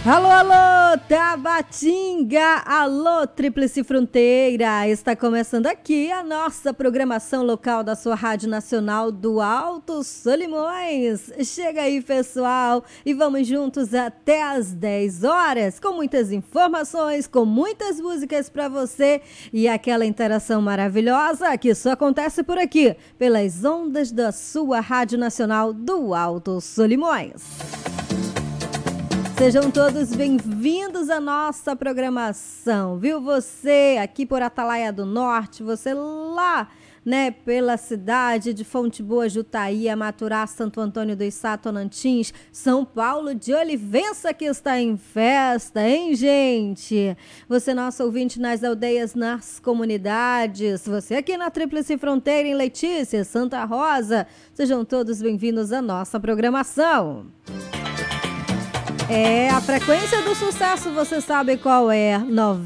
Alô, alô, Tabatinga, alô, Tríplice Fronteira, está começando aqui a nossa programação local da sua Rádio Nacional do Alto Solimões. Chega aí, pessoal, e vamos juntos até às 10 horas, com muitas informações, com muitas músicas para você e aquela interação maravilhosa que só acontece por aqui, pelas ondas da sua Rádio Nacional do Alto Solimões. Sejam todos bem-vindos à nossa programação, viu? Você aqui por Atalaia do Norte, você lá, né, pela cidade de Fonte Boa, Jutaí, Maturá, Santo Antônio do Içá, Tonantins, São Paulo de Olivença, que está em festa, hein, gente? Você, nosso ouvinte nas aldeias, nas comunidades, você aqui na Tríplice Fronteira, em Letícia, Santa Rosa, sejam todos bem-vindos à nossa programação. A frequência do sucesso, você sabe qual é,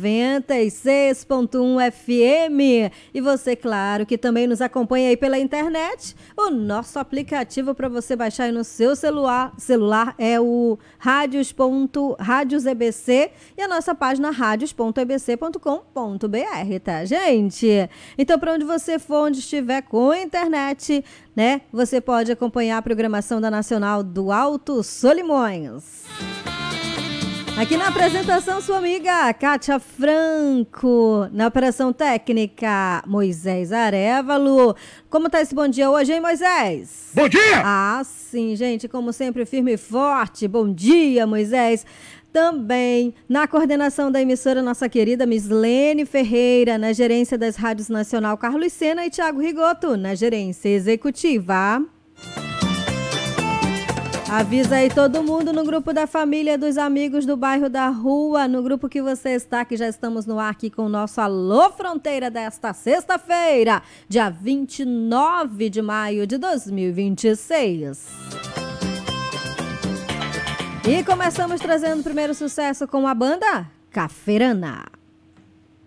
96.1 FM. E você, claro, que também nos acompanha aí pela internet. O nosso aplicativo para você baixar aí no seu celular é o Rádios EBC e a nossa página radios.ebc.com.br, tá, gente? Então, para onde você for, onde estiver com a internet, né, você pode acompanhar a programação da Nacional do Alto Solimões. Aqui na apresentação, sua amiga Kátia Franco. Na operação técnica, Moisés Arévalo. Como tá esse bom dia hoje, hein, Moisés? Bom dia! Ah, sim, gente, como sempre, firme e forte. Bom dia, Moisés. Também na coordenação da emissora, nossa querida Mislene Ferreira, na gerência das rádios Nacional, Carlos Sena e Thiago Rigoto, na gerência executiva. Avisa aí todo mundo no grupo da família, dos amigos do bairro da rua, no grupo que você está, que já estamos no ar aqui com o nosso Alô Fronteira desta sexta-feira, dia 29 de maio de 2026. E começamos trazendo o primeiro sucesso com a banda Cafeirana.